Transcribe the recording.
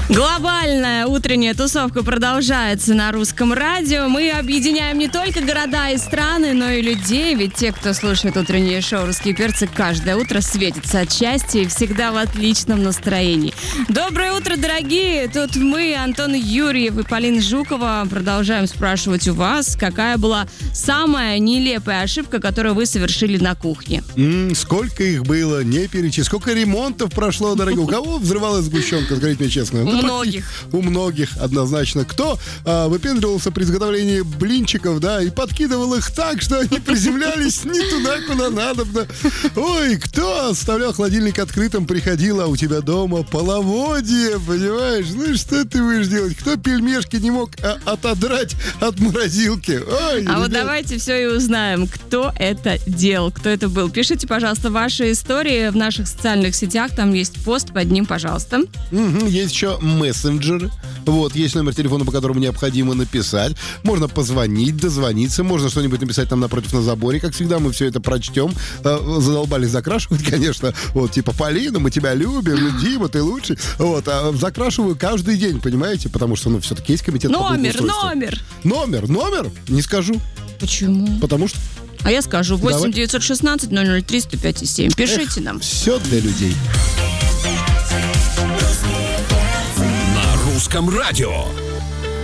Глобальная утренняя тусовка продолжается на Русском радио. Мы объединяем не только города и страны, но и людей. Ведь те, кто слушает утреннее шоу «Русские перцы», каждое утро светятся от счастья и всегда в отличном настроении. Доброе утро, дорогие! Тут мы, Антон Юрьев и Полина Жукова, продолжаем спрашивать у вас, какая была самая нелепая ошибка, которую вы совершили на кухне. Сколько их было, не перечислить. Сколько ремонтов прошло, дорогие. У кого взрывалась сгущенка, скажите мне честно? У многих. У многих, однозначно. Кто выпендривался при изготовлении блинчиков, да, и подкидывал их так, что они приземлялись не туда, куда надо. Ой, кто оставлял холодильник открытым, приходил, а у тебя дома половодье, понимаешь? Ну и что ты будешь делать? Кто пельмешки не мог отодрать от морозилки? Ой, ребят. Вот давайте все и узнаем, кто это делал, кто это был. Пишите, пожалуйста, ваши истории в наших социальных сетях, там есть пост под ним, пожалуйста. Есть еще мессенджеры. Вот, есть номер телефона, по которому необходимо написать. Можно позвонить, дозвониться, можно что-нибудь написать там напротив на заборе. Как всегда, мы все это прочтем. Задолбались закрашивать, конечно. Вот, типа, Полина, мы тебя любим, Дима, ты лучший. Вот, закрашиваю каждый день, понимаете? Потому что, все-таки есть комитет по благоустройству. Номер? Не скажу. Почему? Потому что... А я скажу, 8 916 003 105 и 7. Пишите нам. Все для людей. На Русском радио.